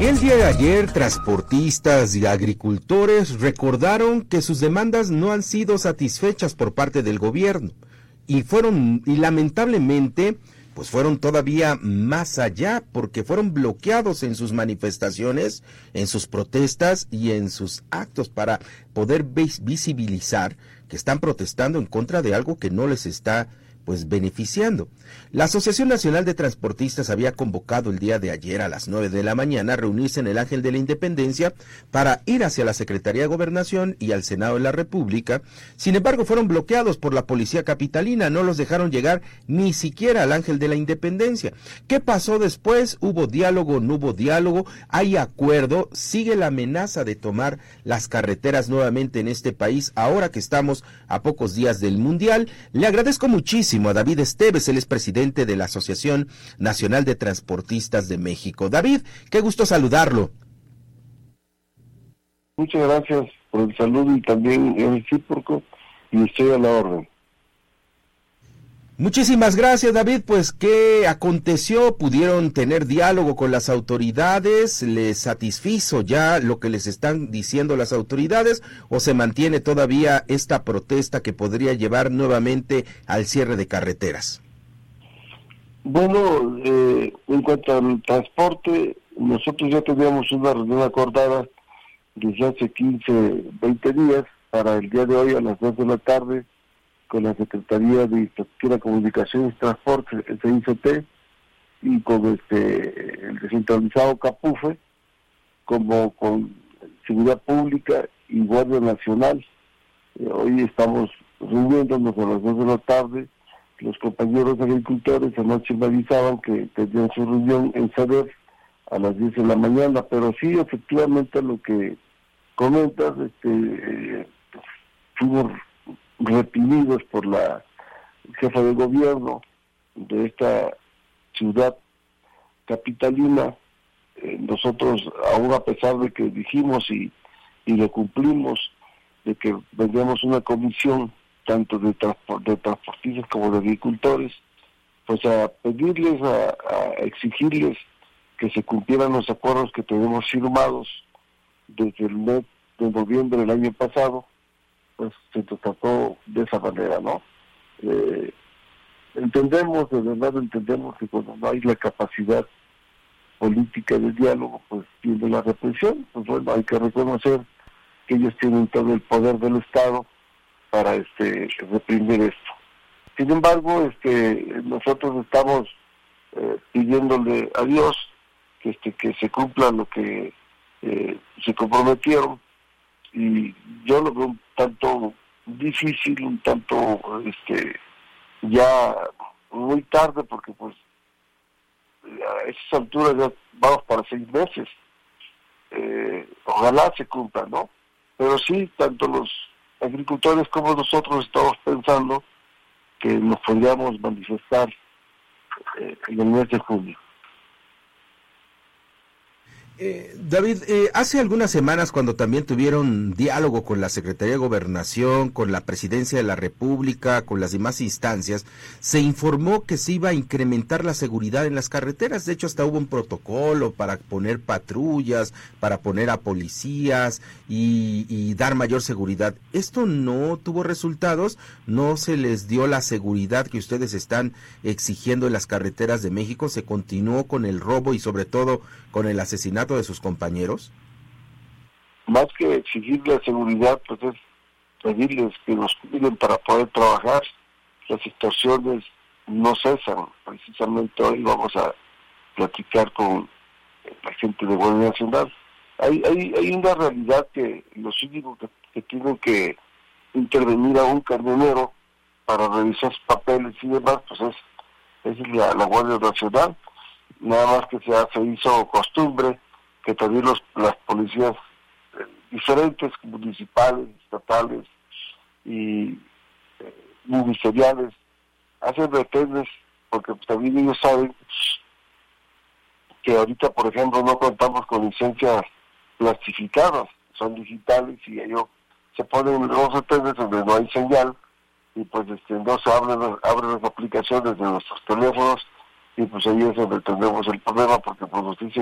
El día de ayer, transportistas y agricultores recordaron que sus demandas no han sido satisfechas por parte del gobierno y lamentablemente pues fueron todavía más allá porque fueron bloqueados en sus manifestaciones, en sus protestas y en sus actos para poder visibilizar que están protestando en contra de algo que no les está pues beneficiando. La Asociación Nacional de Transportistas había convocado el día de ayer a las 9 de la mañana a reunirse en el Ángel de la Independencia para ir hacia la Secretaría de Gobernación y al Senado de la República. Sin embargo, fueron bloqueados por la policía capitalina, no los dejaron llegar ni siquiera al Ángel de la Independencia. ¿Qué pasó después? ¿Hubo diálogo? ¿No hubo diálogo? ¿Hay acuerdo? ¿Sigue la amenaza de tomar las carreteras nuevamente en este país ahora que estamos a pocos días del Mundial? Le agradezco muchísimo a David Esteves, él es presidente de la Asociación Nacional de Transportistas de México. David, qué gusto saludarlo. Muchas gracias por el saludo y también el recíproco, y estoy a la orden. Muchísimas gracias, David. Pues, ¿qué aconteció? ¿Pudieron tener diálogo con las autoridades? ¿Les satisfizo ya lo que les están diciendo las autoridades? ¿O se mantiene todavía esta protesta que podría llevar nuevamente al cierre de carreteras? Bueno, en cuanto al transporte, nosotros ya teníamos una reunión acordada desde hace 15, 20 días para el día de hoy a las 2 de la tarde con la Secretaría de Infraestructura, Comunicaciones y Transporte, el CICT, y con el descentralizado CAPUFE, como con Seguridad Pública y Guardia Nacional. Hoy estamos reuniéndonos a las 2 de la tarde. Los compañeros agricultores anoche me avisaban que tendrían su reunión en Saber a las 10 de la mañana, pero sí, efectivamente, lo que comentas, fuimos reprimidos por la jefa de gobierno de esta ciudad capitalina. Nosotros, aún a pesar de que dijimos y lo cumplimos, de que vendríamos una comisión tanto de transportistas como de agricultores, pues a pedirles, a exigirles que se cumplieran los acuerdos que tenemos firmados desde el mes de noviembre del año pasado. Pues se trató de esa manera, ¿no? Entendemos, de verdad entendemos que cuando no hay la capacidad política de diálogo, pues viene la represión. Pues bueno, hay que reconocer que ellos tienen todo el poder del Estado para reprimir esto. Sin embargo, nosotros estamos pidiéndole a Dios que se cumpla lo que se comprometieron, y yo lo veo un tanto difícil, un tanto ya muy tarde, porque pues a esas alturas ya vamos para 6 meses. Ojalá se cumpla, ¿no? Pero sí, tanto los agricultores como nosotros estamos pensando que nos podríamos manifestar en el mes de junio. David, hace algunas semanas, cuando también tuvieron diálogo con la Secretaría de Gobernación, con la Presidencia de la República, con las demás instancias, se informó que se iba a incrementar la seguridad en las carreteras. De hecho, hasta hubo un protocolo para poner patrullas, para poner a policías y dar mayor seguridad. ¿Esto no tuvo resultados? ¿No se les dio la seguridad que ustedes están exigiendo en las carreteras de México? ¿Se continuó con el robo y sobre todo con el asesinato de sus compañeros? Más que exigir la seguridad, pues es pedirles que nos cuiden para poder trabajar. Las extorsiones no cesan. Precisamente hoy vamos a platicar con la gente de Guardia Nacional. Hay una realidad que los únicos que tienen que intervenir a un camionero para revisar sus papeles y demás, pues es la Guardia Nacional. Nada más que se hizo costumbre que también las policías diferentes, municipales, estatales y ministeriales, hacen retenes, porque también ellos saben que ahorita, por ejemplo, no contamos con licencias plastificadas, son digitales, y ellos se ponen los retenes donde no hay señal, y pues no se abren las aplicaciones de nuestros teléfonos, y pues ahí es donde tenemos el problema, porque pues nos dicen